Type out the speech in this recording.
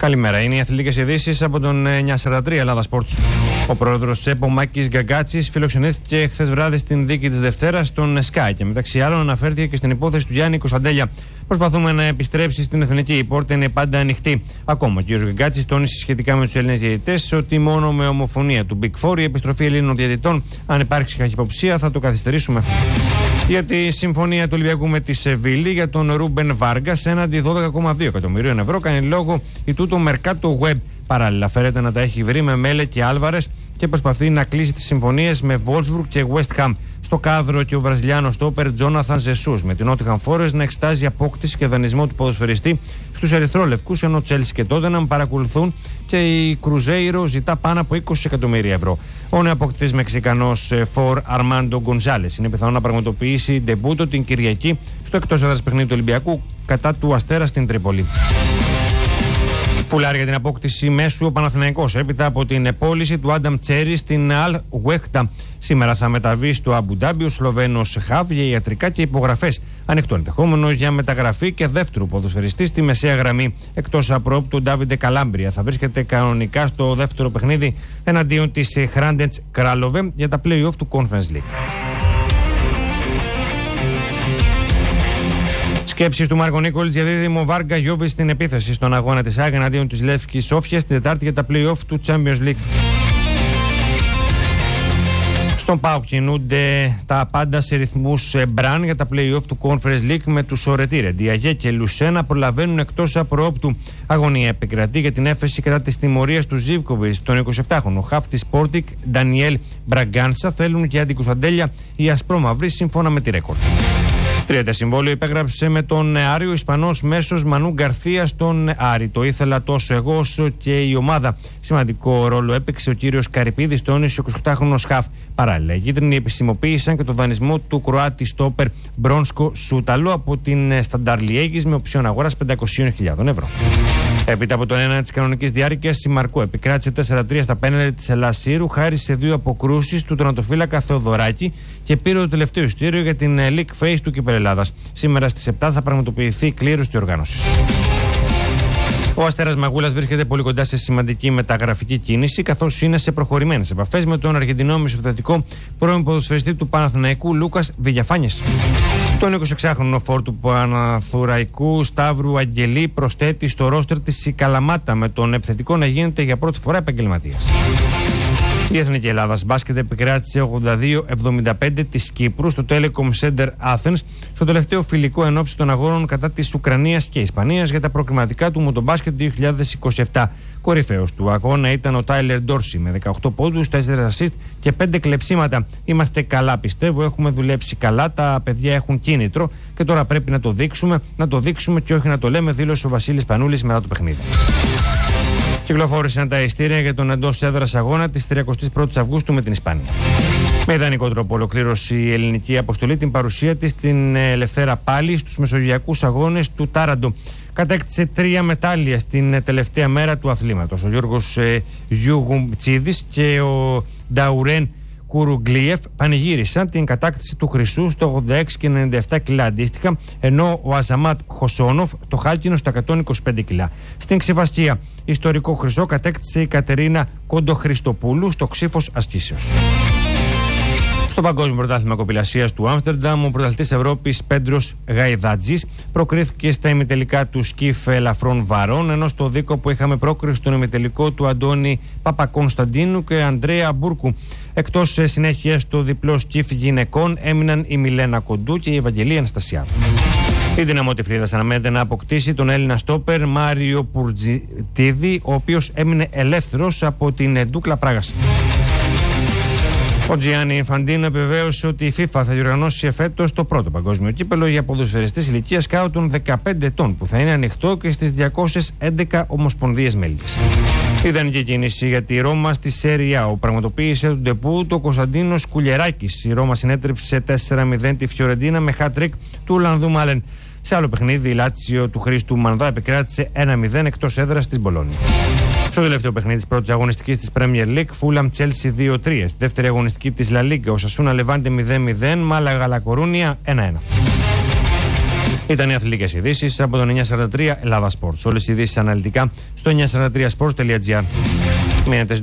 Καλημέρα. Είναι οι αθλητικές ειδήσεις από τον 943 Ελλάδα Sports. Ο πρόεδρος της ΕΠΟ Μάκης Γκαγκάτσης φιλοξενήθηκε χθες βράδυ στην δίκη της Δευτέρας στον Sky και μεταξύ άλλων αναφέρθηκε και στην υπόθεση του Γιάννη Κωνσταντέλια. Προσπαθούμε να επιστρέψει στην εθνική. Η πόρτα είναι πάντα ανοιχτή. Ακόμα ο κ. Γκαγκάτσης τόνισε σχετικά με τους Έλληνες διαιτητές ότι μόνο με ομοφωνία του Big Four η επιστροφή Ελλήνων διαιτητών, αν υπάρξει καχυποψία, θα το καθυστερήσουμε. Για τη συμφωνία του Ολυμπιακού με τη Σεβίλη για τον Ρούμπεν Βάργκα έναντι 12,2 εκατομμυρίων ευρώ κάνει λόγο η τούτο Mercato Web. Παράλληλα, φέρεται να τα έχει βρει με Μέλε και Άλβαρες και προσπαθεί να κλείσει τις συμφωνίες με Wolfsburg και West Ham. Στο κάδρο και ο Βραζιλιάνος στόπερ Τζόναθαν Ζεσούς με την Nottingham Forest να εξετάζει απόκτηση και δανεισμό του ποδοσφαιριστή στους ερυθρόλευκους, ενώ Chelsea και Tottenham παρακολουθούν και η Cruzeiro ζητά πάνω από 20 εκατομμύρια ευρώ. Ο νεοαποκτηθής Μεξικανός Φορ Αρμάντο Γκονζάλες είναι πιθανό να πραγματοποιήσει ντεμπούτο την Κυριακή στο εκτός έδρας παιχνίδι του Ολυμπιακού κατά του Αστέρα στην Τρίπολη. Φουλάρει για την απόκτηση μέσου ο Παναθηναϊκός έπειτα από την πώληση του Άνταμ Τσέρι στην Αλ Ουέχτα. Σήμερα θα μεταβεί στο Αμπουντάμπι ο Σλοβαίνος Χαβ για ιατρικά και υπογραφές. Ανοιχτό ενδεχόμενο για μεταγραφή και δεύτερου ποδοσφαιριστή στη μεσαία γραμμή. Εκτός απρόπτου, ο Ντάβιντε Καλάμπρια θα βρίσκεται κανονικά στο δεύτερο παιχνίδι εναντίον της Χράντεντς Κράλοβε για τα play-off του Conference League. Σκέψεις του Μάρκο Νίκολιτς για δίδυμο Βάργκα Γιόβιτς στην επίθεση στον αγώνα της ΑΕΚ εναντίον της Λεύσκης Σόφιας την Τετάρτη για τα play-off του Champions League. Στον ΠΑΟΚ κινούνται τα πάντα σε ρυθμούς μπραν για τα play-off του Conference League με τους Ορετήρε, Διαγέ και Λουσένα προλαβαίνουν εκτός απροόπτου. Αγωνία επικρατεί για την έφεση κατά της τιμωρίας του Ζίβκοβιτς. Τον 27χρονο χαφ της Sporting, Ντανιέλ Μπραγκάνσα, θέλουν και αντικουσταντέλια οι ασπρόμαυροι σύμφωνα με τη ρέκορντ. Τρίτε συμβόλαιο υπέγραψε με τον Άριο Ισπανός μέσος Μανού Γκαρθία στον Άρη. Το ήθελα τόσο εγώ όσο και η ομάδα. Σημαντικό ρόλο έπαιξε ο κύριος Καρυπίδης, τόνισε ο 28χρονος χαφ. Παράλληλα, οι κίτρινοι επισημοποίησαν και το δανεισμό του Κροάτη στόπερ Μπρόνσκο Σούταλο από την Σταντάρ Λιέγης με οψιόν αγοράς 500.000 ευρώ. Έπειτα από το 1 της κανονικής διάρκειας, η Μαρκό επικράτησε 4-3 στα πέναλτι της Ελασσίρου, χάρη σε 2 αποκρούσεις του τερματοφύλακα Θεοδωράκη και πήρε το τελευταίο ειστήριο για την League Phase του Κυπέλλου Ελλάδας. Σήμερα στις 7 θα πραγματοποιηθεί η κλήρωση της οργάνωσης. Ο Αστέρας Μαγούλας βρίσκεται πολύ κοντά σε σημαντική μεταγραφική κίνηση, καθώς είναι σε προχωρημένες επαφές με τον Αργεντινό μεσοεπιθετικό πρώην ποδοσφαιριστή του Παναθηναϊκού Λούκας Βηγιαφάνιες. Τον 26χρονο φόρ του Παναθουραϊκού Σταύρου Αγγελή προσθέτει στο ρόστερ της η Καλαμάτα, με τον επιθετικό να γίνεται για πρώτη φορά επαγγελματίας. Η Εθνική Ελλάδας Μπάσκετ επικράτησε 82-75 της Κύπρου στο Telecom Center Athens στο τελευταίο φιλικό ενόψει των αγώνων κατά της Ουκρανίας και Ισπανίας για τα προκριματικά του Μοτομπάσκετ 2027. Κορυφαίος του αγώνα ήταν ο Τάιλερ Ντόρσι με 18 πόντους, 4 assist και 5 κλεψίματα. Είμαστε καλά, πιστεύω, έχουμε δουλέψει καλά, τα παιδιά έχουν κίνητρο και τώρα πρέπει να το δείξουμε και όχι να το λέμε, δήλωσε ο Βασίλης Πανούλης μετά το παιχνίδι. Κυκλοφόρησαν τα ειστήρια για τον εντός έδρας αγώνα της 31ης Αυγούστου με την Ισπανία. Με ιδανικό τρόπο ολοκλήρωσε η ελληνική αποστολή την παρουσία της στην Ελευθέρα Πάλη στους μεσογειακούς αγώνες του Τάραντο. Κατέκτησε 3 μετάλλια στην τελευταία μέρα του αθλήματος. Ο Γιώργος Γιουγουμτσίδης και ο Νταουρέν Κουρουγκλίεφ πανηγύρισαν την κατάκτηση του χρυσού στο 86 και 97 κιλά αντίστοιχα, ενώ ο Αζαμάτ Χωσόνοφ το χάλκινο στα 125 κιλά. Στην ξηφαστία, ιστορικό χρυσό κατέκτησε η Κατερίνα Κοντοχριστοπούλου στο ξύφος ασκήσεως. Στο Παγκόσμιο Πρωτάθλημα Κοπηλασίας του Άμστερνταμ, ο πρωταθλητής Ευρώπης Πέντρος Γαϊδάτζης προκρίθηκε στα ημιτελικά του σκιφ ελαφρών βαρών, ενώ στο δίκο που είχαμε πρόκριση στον ημιτελικό του Αντώνη Παπακωνσταντίνου και Ανδρέα Μπούρκου. Εκτός συνέχεια στο διπλό σκιφ γυναικών έμειναν η Μιλένα Κοντού και η Ευαγγελία Αναστασιάδου. Η Δυναμό Τυφλίδας αναμένεται να αποκτήσει τον Έλληνα στόπερ Μάριο Πουρτζιτίδη, ο οποίος έμεινε ελεύθερος από την Ντούκλα Πράγας. Ο Τζιάννη Ινφαντίνο επιβεβαίωσε ότι η FIFA θα διοργανώσει εφέτος το πρώτο παγκόσμιο κύπελο για ποδοσφαιριστές ηλικίας κάτω των 15 ετών, που θα είναι ανοιχτό και στις 211 ομοσπονδίες μέλη της. Ιδανική κίνηση για τη Ρώμα στη Σέρια. Ο πραγματοποίησε τον ντεπού του Κωνσταντίνος Κουλιεράκης. Η Ρώμα συνέτρεψε 4-0 τη Φιωρεντίνα με hat-trick του Ολλανδού Μάλεν. Σε άλλο παιχνίδι, η Λάτσιο του Χρήστου Μανδά επικράτησε 1-0 εκτός έδρας της Μπολόνια. Στο τελευταίο παιχνίδι της πρώτης αγωνιστικής της Premier League, Fulham Chelsea 2-3. Στη δεύτερη αγωνιστική της La Liga, ο Σασούνα Λεβάντε 0-0, Μάλαγα Λα Κορούνια 1-1. Ήταν οι αθλητικές ειδήσεις από το 943 Ελλάδα Sports. Όλες οι ειδήσεις αναλυτικά στο 943sports.gr. Μείνετε